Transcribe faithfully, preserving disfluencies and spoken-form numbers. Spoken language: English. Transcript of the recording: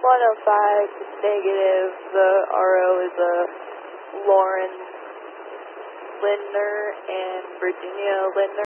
one oh five, negative. The R O is a Lauren Lindner and Virginia Lindner.